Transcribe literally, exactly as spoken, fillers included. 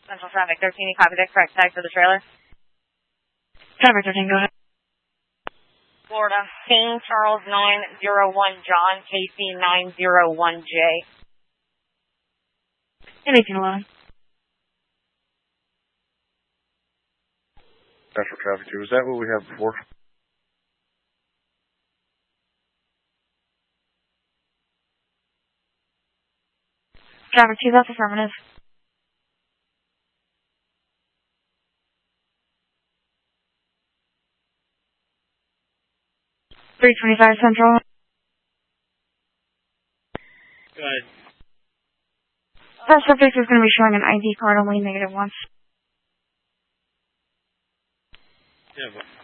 Central traffic thirteen, you copy that correct tag for the trailer? Traffic thirteen, go ahead. Florida, King Charles nine zero one John, K C nine zero one J. And eighteen eleven. Central traffic two, is that what we had before? Traffic two, that's affirmative. three twenty-five Central. Go ahead. That subject is going to be showing an I D card only, negative once. Yeah, but